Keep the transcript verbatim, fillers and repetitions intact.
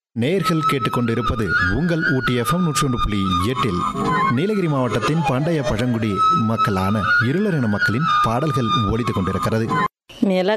நேயர்கள் கேட்டுக்கொண்டிருப்பது உங்கள் ஊட்டி எஃப்எம் நூற்றி ஒன்று புள்ளி எட்டில் நீலகிரி மாவட்டத்தின் பண்டைய பழங்குடி மக்களான இருளரின மக்களின் பாடல்கள் ஒலித்துக் கொண்டிருக்கிறது. நில